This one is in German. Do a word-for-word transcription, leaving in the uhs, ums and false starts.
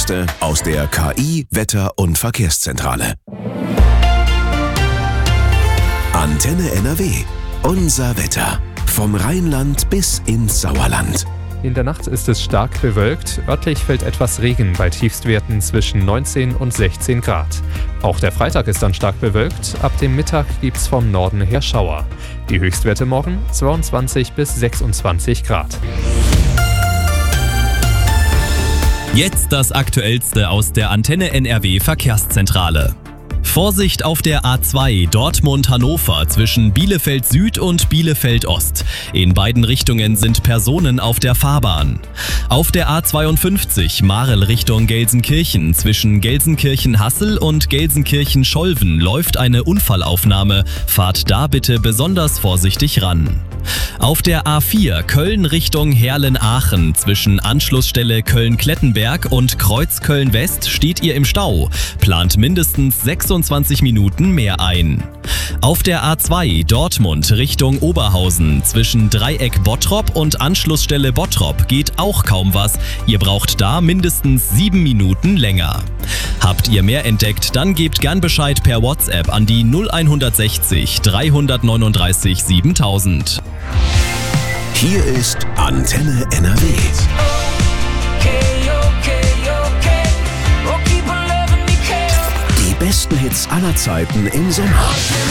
Neueste aus der K I, Wetter- und Verkehrszentrale. Antenne N R W. Unser Wetter. Vom Rheinland bis ins Sauerland. In der Nacht ist es stark bewölkt, örtlich fällt etwas Regen bei Tiefstwerten zwischen neunzehn und sechzehn Grad. Auch der Freitag ist dann stark bewölkt, ab dem Mittag gibt's vom Norden her Schauer. Die Höchstwerte morgen zweiundzwanzig bis sechsundzwanzig Grad. Jetzt das Aktuellste aus der Antenne N R W Verkehrszentrale. Vorsicht auf der A zwei Dortmund-Hannover zwischen Bielefeld Süd und Bielefeld Ost. In beiden Richtungen sind Personen auf der Fahrbahn. Auf der A zweiundfünfzig Marl Richtung Gelsenkirchen zwischen Gelsenkirchen-Hassel und Gelsenkirchen-Scholven läuft eine Unfallaufnahme. Fahrt da bitte besonders vorsichtig ran. Auf der A vier Köln Richtung Herlen-Aachen zwischen Anschlussstelle Köln-Klettenberg und Kreuz Köln-West steht ihr im Stau. Plant mindestens sechsundzwanzig Minuten mehr ein. Auf der A zwei Dortmund Richtung Oberhausen zwischen Dreieck Bottrop und Anschlussstelle Bottrop geht auch kaum was. Ihr braucht da mindestens sieben Minuten länger. Habt ihr mehr entdeckt, dann gebt gern Bescheid per WhatsApp an die null sechzig dreihundertneununddreißig siebentausend. Hier ist Antenne N R W. Die besten Hits aller Zeiten im Sommer.